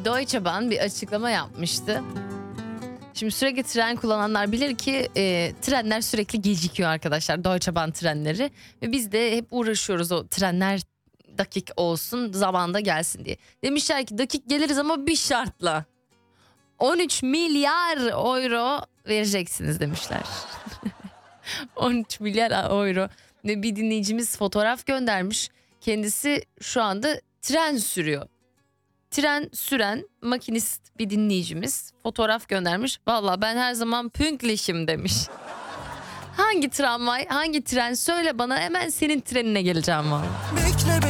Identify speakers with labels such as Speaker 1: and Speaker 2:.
Speaker 1: Deutsche Bahn bir açıklama yapmıştı. Şimdi sürekli tren kullananlar bilir ki trenler sürekli gecikiyor arkadaşlar. Deutsche Bahn trenleri. Ve biz de hep uğraşıyoruz o trenler dakik olsun, zamanda gelsin diye. Demişler ki dakik geliriz ama bir şartla. 13 milyar euro vereceksiniz demişler. 13 milyar euro. Ve bir dinleyicimiz fotoğraf göndermiş. Kendisi şu anda tren sürüyor. Tren süren makinist bir dinleyicimiz fotoğraf göndermiş. Valla ben her zaman pünktlichim demiş. Hangi tramvay, hangi tren söyle bana, hemen senin trenine geleceğim valla.